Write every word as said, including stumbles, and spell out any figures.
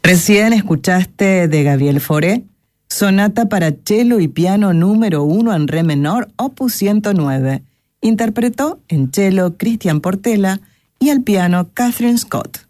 Recién escuchaste de Gabriel Fauré, Sonata para cello y piano número uno en re menor, opus ciento nueve. Interpretó en cello Cristian Portela y al piano Catherine Scott.